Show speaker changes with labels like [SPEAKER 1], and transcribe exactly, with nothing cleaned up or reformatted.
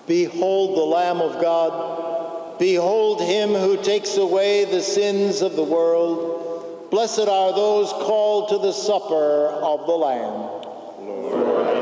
[SPEAKER 1] Behold the Lamb of God. Behold him who takes away the sins of the world. Blessed are those called to the supper of the Lamb.
[SPEAKER 2] Lord,